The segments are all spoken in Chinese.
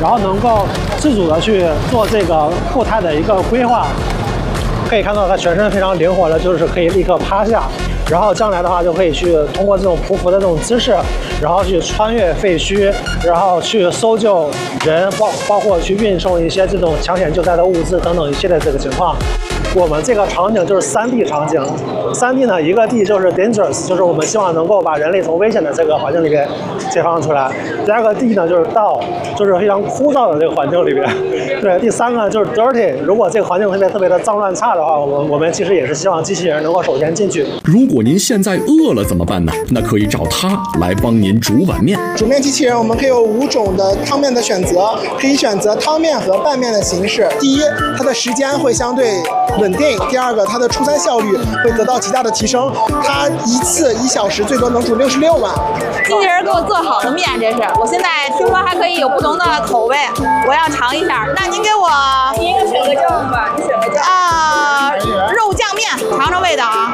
然后能够自主的去做这个步态的一个规划。可以看到它全身非常灵活的，就是可以立刻趴下，然后将来的话就可以去通过这种匍匐的这种姿势，然后去穿越废墟，然后去搜救人，包括去运送一些这种抢险救灾的物资等等一系列这个情况。我们这个场景就是3D 场景，3D 呢，一个 D 就是 dangerous， 就是我们希望能够把人类从危险的这个环境里边解放出来。第2个 D 呢就是 dull， 就是非常枯燥的这个环境里边。对，第3个就是 dirty， 如果这个环境特别的脏乱差的话，我们其实也是希望机器人能够首先进去。 如果您现在饿了怎么办呢？那可以找它来帮您煮碗面。 煮面机器人我们可以有5种的汤面的选择，可以选择汤面和拌面的形式。第一，它的时间会相对稳定；第2个，它的出餐效率会得到极大的提升。它一次1小时最多能煮66碗。 机器人给我做好的面，这是我现在听说还可以有不同的口味，我要尝一下。那您给我您选个酱吧，你选个酱肉酱面，尝尝味道啊。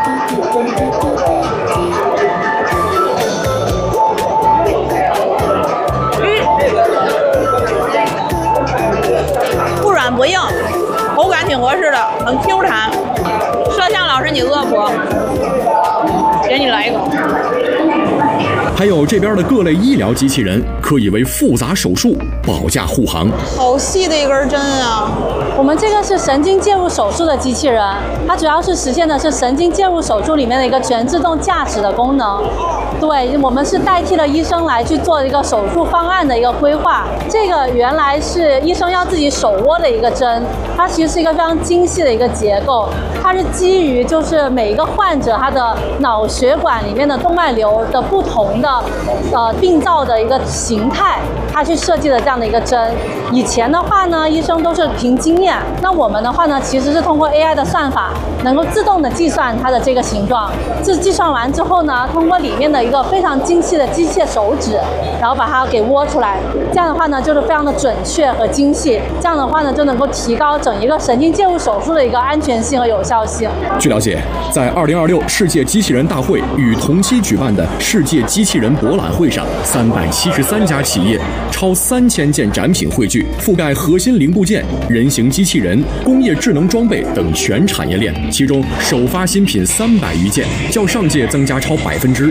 不软不硬，口感挺合适的，很 Q 弹。摄像老师，你饿不？给你来一口。 还有这边的各类医疗机器人，可以为复杂手术保驾护航。 好细的一根针啊！ 我们这个是神经介入手术的机器人，它主要是实现的是神经介入手术里面的一个全自动驾驶的功能。对，我们是代替了医生来去做一个手术方案的一个规划。这个原来是医生要自己手握的一个针，它其实是一个非常精细的一个结构，它是基于就是每一个患者他的脑血管里面的动脉瘤的不同的病灶的一个形态，它去设计的这样的一个针。以前的话呢，医生都是凭经验，那我们的话呢，其实是通过 AI 的算法，能够自动的计算它的这个形状。这计算完之后呢，通过里面的一个非常精细的机械手指，然后把它给窝出来。这样的话呢，就是非常的准确和精细。这样的话呢，就能够提高整一个神经介入手术的一个安全性和有效性。 据了解，在2026世界机器人大会与同期举办的世界机器人博览会上，373家企业、超3000件展品汇聚，覆盖核心零部件、人形机器人、工业智能装备等全产业链。其中，首发新品300余件，较上届增加超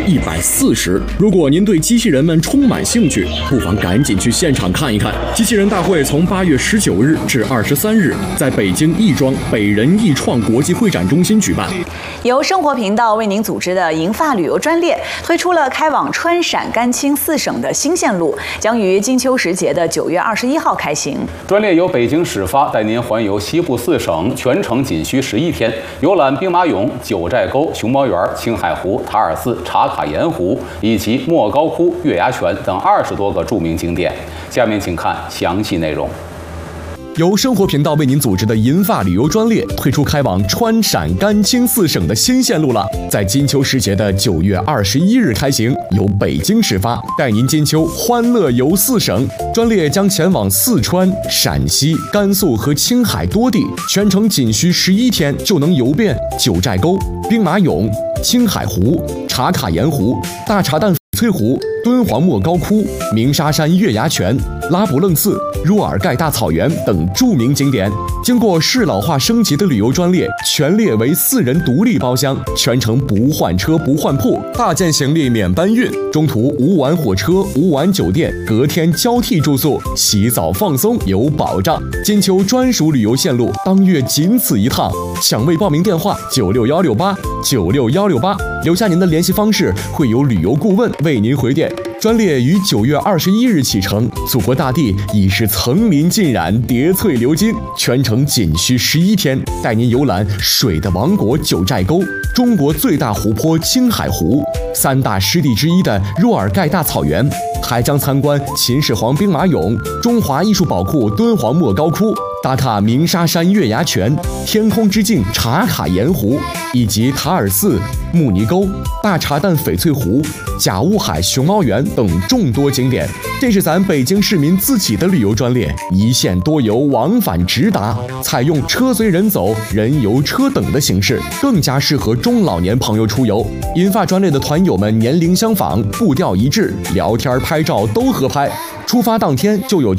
140%。如果您对机器人们充满兴趣，不妨赶紧去现场看一看。机器人大会从8月19日至23日，在北京亦庄北人艺创国际会展中心举办。 由生活频道为您组织的银发旅游专列推出了开往川陕甘青4省的新线路，将于金秋时节的9月21号开行。 专列由北京始发，带您环游西部4省，全程仅需11天，游览兵马俑、九寨沟、熊猫园、青海湖、塔尔寺、茶卡盐湖以及莫高窟、月牙泉等20多个著名景点。下面请看详细内容。 由生活频道为您组织的银发旅游专列推出开往川陕甘青4省的新线路了，在金秋时节的9月21日开行，由北京始发，带您金秋欢乐游4省。专列将前往四川、陕西、甘肃和青海多地，全程仅需11天就能游遍九寨沟、兵马俑、青海湖、茶卡盐湖、大茶蛋翡翠湖、敦煌莫高窟、鸣沙山月牙泉、拉卜楞寺、若尔盖大草原等著名景点。经过适老化升级的旅游专列，全列为4人独立包厢，全程不换车不换铺，大件行李免搬运，中途无晚火车无晚酒店，隔天交替住宿，洗澡放松有保障。金秋专属旅游线路，当月仅此一趟。抢位报名电话96168，留下您的联系方式，会有旅游顾问为您回电。专列于9月21日启程，祖国大地已是层林尽染，叠翠流金，全程仅需11天，带您游览水的王国九寨沟、中国最大湖泊青海湖、3大湿地之一的若尔盖大草原，还将参观秦始皇兵马俑、中华艺术宝库敦煌莫高窟，打卡鸣沙山月牙泉、天空之镜茶卡盐湖，以及塔尔寺、慕尼沟、大茶蛋翡翠湖、甲雾海熊猫园等众多景点。这是咱北京市民自己的旅游专列，一线多游，往返直达，采用车随人走、人游车等的形式，更加适合中老年朋友出游。银发专列的团友们年龄相仿，步调一致，聊天拍照都合拍。出发当天就有